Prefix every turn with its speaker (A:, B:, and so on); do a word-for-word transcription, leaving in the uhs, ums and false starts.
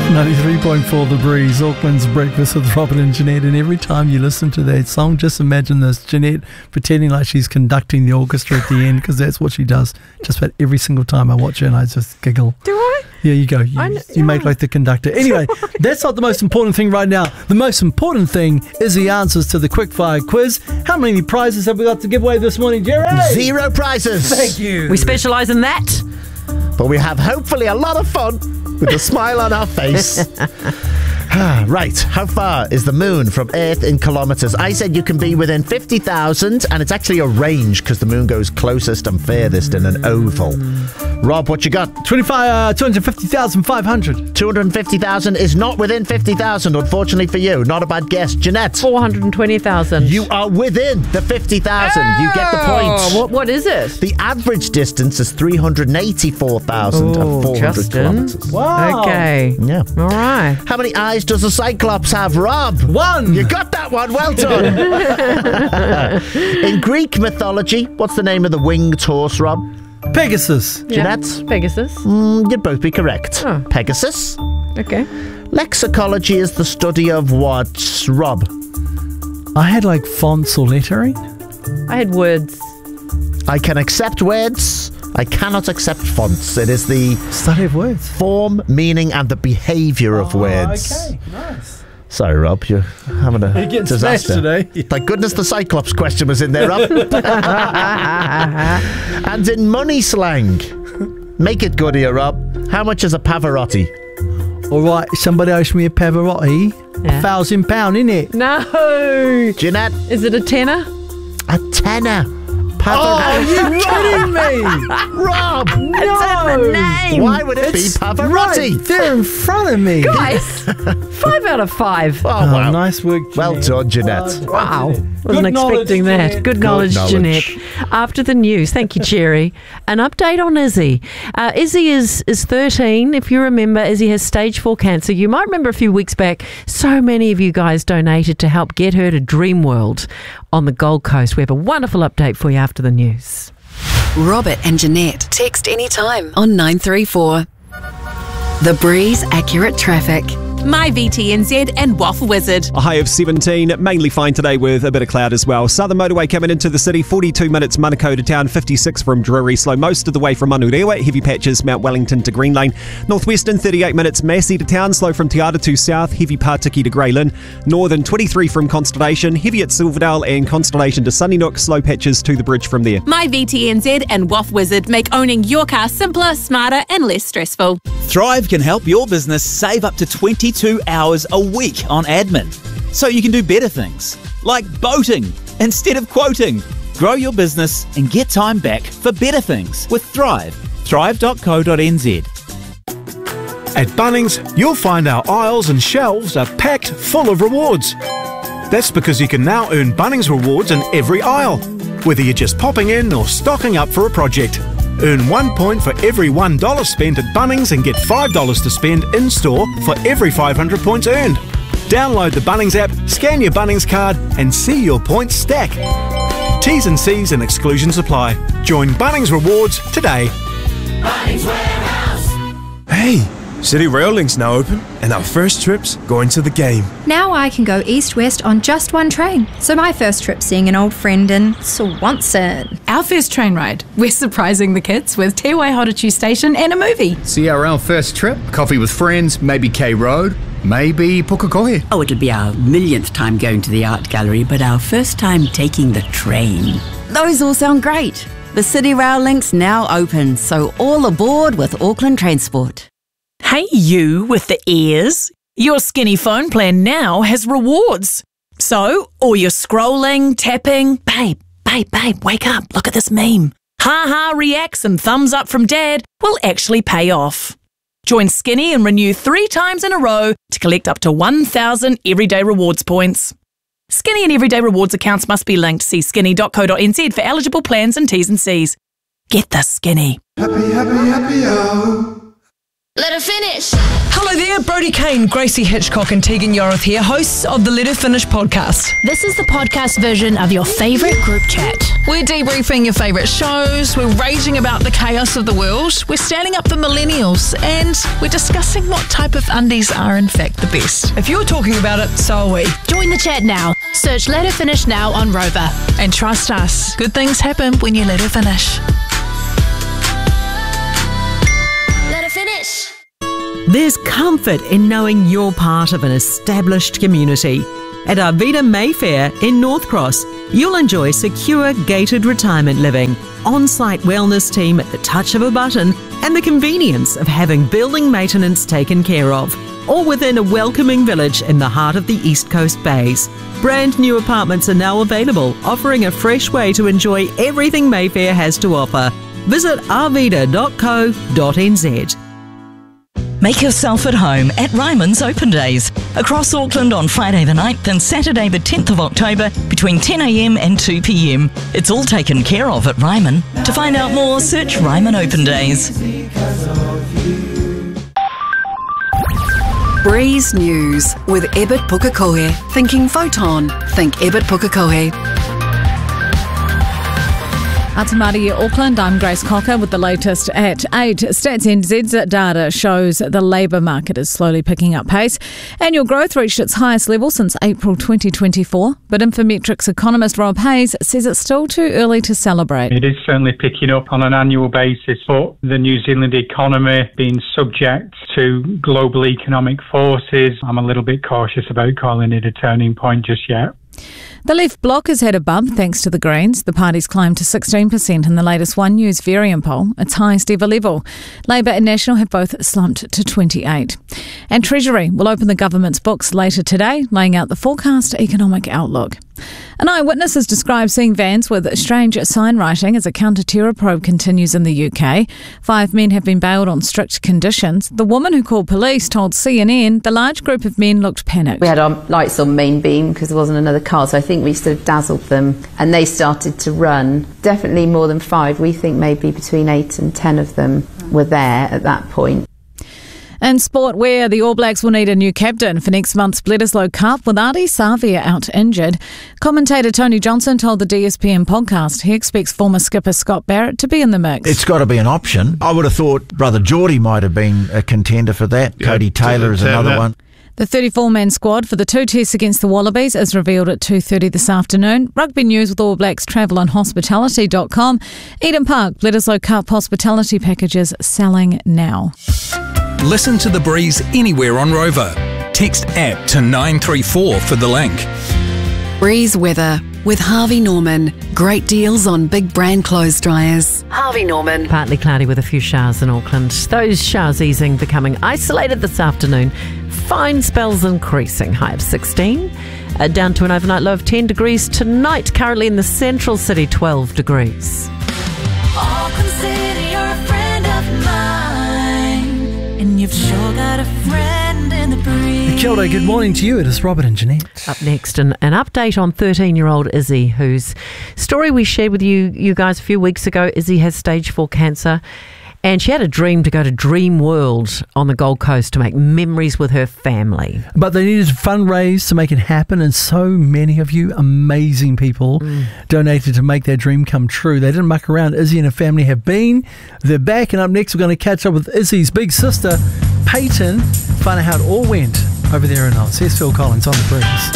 A: ninety-three point four The Breeze, Auckland's Breakfast with Robert and Jeanette. And every time you listen to that song, just imagine this, Jeanette pretending like she's conducting the orchestra at the end, because that's what she does just about every single time I watch her, and I just giggle.
B: Do I?
A: Yeah, you go. You,
B: I,
A: you make like the conductor. Anyway, that's not the most important thing right now. The most important thing is the answers to the quickfire quiz. How many prizes have we got to give away this morning, Jerry?
C: Zero prizes.
A: Thank you.
B: We specialise in that.
C: But we have hopefully a lot of fun with a smile on our face. Right, how far is the moon from Earth in kilometres? I said you can be within fifty thousand, and it's actually a range because the moon goes closest and furthest in an oval. Rob, what you got?
A: twenty-five, uh, two hundred fifty thousand five hundred.
C: two hundred fifty thousand is not within fifty thousand, unfortunately for you. Not a bad guess. Jeanette?
B: four hundred twenty thousand.
C: You are within the fifty thousand. Oh, you get the point.
B: What, what is it?
C: The average distance is three hundred eighty-four thousand four hundred kilometres.
A: Wow.
B: Okay.
C: Yeah.
B: All right.
C: How many eyes does a cyclops have, Rob?
A: One.
C: You got that one. Well done. In Greek mythology, what's the name of the winged horse, Rob?
A: Pegasus.
C: Jeanette?
B: Yeah. Pegasus.
C: Mm, you'd both be correct.
B: Oh.
C: Pegasus.
B: Okay.
C: Lexicology is the study of what, Rob?
A: I had like fonts or lettering.
B: I had words.
C: I can accept words. I cannot accept fonts. It is the
A: Study of words.
C: form, meaning, and the behaviour of
A: Oh,
C: words.
A: Okay, nice.
C: Sorry, Rob, you're having a
A: You're getting smashed
C: disaster
A: today.
C: Thank goodness the Cyclops question was in there, Rob. And in money slang, make it good here, Rob. How much is a Pavarotti?
A: All right, somebody owes me a Pavarotti.
B: Yeah.
A: A thousand pound, innit?
B: No.
C: Jeanette?
B: Is it a tenner?
C: A tenner.
A: Oh, are you kidding me?
C: Rob!
B: It's in the name.
C: Why would it
A: It's
C: be Pavarotti?
A: right there in front of me.
B: Guys, five out of five.
C: Oh,
A: Oh,
C: wow.
A: nice work, Jeanette.
C: Well done, Jeanette.
A: Uh,
B: Wow.
A: Good
B: Wasn't
A: knowledge,
B: expecting that.
A: Jeanette.
B: Good knowledge,
C: knowledge.
B: Jeanette. After the news, thank you, Jerry. An update on Izzy. Uh, Izzy is, is thirteen. If you remember, Izzy has stage four cancer. You might remember a few weeks back, so many of you guys donated to help get her to Dreamworld on the Gold Coast. We have a wonderful update for you after the news.
D: Robert and Jeanette. Text anytime on nine three four. The Breeze Accurate Traffic.
E: My V T N Z and Waffle Wizard.
F: A high of seventeen, mainly fine today with a bit of cloud as well. Southern Motorway coming into the city, forty-two minutes Manukau to town, fifty-six from Drury. Slow most of the way from Manurewa, heavy patches Mount Wellington to Green Lane. Northwestern, thirty-eight minutes Massey to town, slow from Te Atatū south, heavy Pārtiki to Grey Lynn. Northern, twenty-three from Constellation, heavy at Silverdale and Constellation to Sunnysnook, slow patches to the bridge from there.
E: My V T N Z and Waffle Wizard make owning your car simpler, smarter and less stressful.
G: Thrive can help your business save up to twenty-two hours a week on admin, so you can do better things, like boating instead of quoting. Grow your business and get time back for better things with Thrive. thrive dot co dot n z.
H: At Bunnings, you'll find our aisles and shelves are packed full of rewards. That's because you can now earn Bunnings rewards in every aisle, whether you're just popping in or stocking up for a project. Earn one point for every one dollar spent at Bunnings and get five dollars to spend in-store for every five hundred points earned. Download the Bunnings app, scan your Bunnings card and see your points stack. T's and C's and exclusions apply. Join Bunnings Rewards today.
I: Bunnings Warehouse.
J: Hey, City Rail Link's now open and our first trip's going to the game.
K: Now I can go east-west on just one train. So my first trip seeing an old friend in Swanson.
L: Our first train ride, we're surprising the kids with Te Waihoratu Station and a movie.
M: See our own first trip, coffee with friends, maybe K Road, maybe Pukekohe.
N: Oh, it'll be our millionth time going to the art gallery, but our first time taking the train.
O: Those all sound great. The City Rail Link's now open, so all aboard with Auckland Transport.
P: Hey you with the ears. Your Skinny phone plan now has rewards. So, all your scrolling, tapping, babe, babe, babe, wake up, look at this meme. Ha-ha reacts and thumbs up from dad will actually pay off. Join Skinny and renew three times in a row to collect up to one thousand Everyday Rewards points. Skinny and Everyday Rewards accounts must be linked. See skinny dot co dot n z for eligible plans and T's and C's. Get the Skinny.
I: Happy, happy, happy, oh.
Q: Let her finish.
R: Hello there, Brodie Kane, Gracie Hitchcock and Tegan Yoroth here, hosts of the Let Her Finish podcast.
Q: This is the podcast version of your favourite group chat.
R: We're debriefing your favourite shows, we're raging about the chaos of the world, we're standing up for millennials, and we're discussing what type of undies are in fact the best. If you're talking about it, so are we.
Q: Join the chat now. Search Let Her Finish now on Rover.
R: And trust us, good things happen when you let her finish.
Q: Let her finish.
S: There's comfort in knowing you're part of an established community. At Arvida Mayfair in North Cross, you'll enjoy secure gated retirement living, on-site wellness team at the touch of a button, and the convenience of having building maintenance taken care of, all within a welcoming village in the heart of the East Coast Bays. Brand new apartments are now available, offering a fresh way to enjoy everything Mayfair has to offer. Visit arvida dot co dot n z.
T: Make yourself at home at Ryman's Open Days across Auckland on Friday the ninth and Saturday the tenth of October between ten a m and two p m. It's all taken care of at Ryman. To find out more, search Ryman Open Days.
D: Breeze News with Ebert Pukekohe. Thinking Photon. Think Ebert Pukekohe.
U: Atamari Auckland, I'm Grace Cocker with the latest at eight. Stats N Z's data shows the labour market is slowly picking up pace. Annual growth reached its highest level since April twenty twenty-four, but Infometrics economist Rob Hayes says it's still too early to celebrate.
V: It is certainly picking up on an annual basis, but the New Zealand economy being subject to global economic forces, I'm a little bit cautious about calling it a turning point just yet.
U: The Left Bloc has had a bump thanks to the Greens. The party's climbed to sixteen percent in the latest One News Varian poll, its highest ever level. Labor and National have both slumped to twenty-eight. And Treasury will open the government's books later today, laying out the forecast economic outlook. An eyewitness has described seeing vans with strange sign writing as a counter-terror probe continues in the U K. Five men have been bailed on strict conditions. The woman who called police told C N N the large group of men looked panicked.
W: We had our lights on main beam because there wasn't another car, so I think we sort of dazzled them and they started to run. Definitely more than five. We think maybe between eight and ten of them were there at that point.
U: In sport, where the All Blacks will need a new captain for next month's Bledisloe Cup with Ardie Savea out injured. Commentator Tony Johnson told the D S P N podcast he expects former skipper Scott Barrett to be in the mix.
X: It's got to be an option. I would have thought Brother Geordie might have been a contender for that. Yeah, Cody Taylor is another that. one.
U: The thirty-four man squad for the two tests against the Wallabies is revealed at two thirty this afternoon. Rugby news with All Blacks travel and hospitality dot com. Eden Park Bledisloe Cup hospitality packages selling now.
Y: Listen to The Breeze anywhere on Rover. Text app to nine three four for the link.
D: Breeze weather with Harvey Norman. Great deals on big brand clothes dryers. Harvey Norman.
B: Partly cloudy with a few showers in Auckland. Those showers easing, becoming isolated this afternoon. Fine spells increasing. High of sixteen. Uh, down to an overnight low of ten degrees tonight. Currently in the central city, twelve degrees.
I: Auckland City, you're a friend of mine, and you've sure got a friend in the breeze.
A: Kia ora, good morning to you. It is Robert and Jeanette.
B: Up next, an, an update on thirteen-year-old Izzy, whose story we shared with you, you guys a few weeks ago. Izzy has stage four cancer. And she had a dream to go to Dream World on the Gold Coast to make memories with her family.
A: But they needed to fundraise to make it happen, and so many of you amazing people mm. donated to make that dream come true. They didn't muck around. Izzy and her family have been. They're back, and up next we're going to catch up with Izzy's big sister, Peyton, find out how it all went over there in Oz. Here's Phil Collins on The Breeze.